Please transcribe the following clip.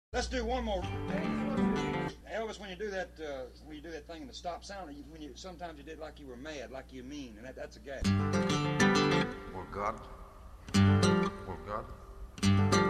Let's do one more. Elvis, when you do that thing in the stop sound, sometimes you did like you were mad, like you mean, and that's a gag. Well, God. Well, God.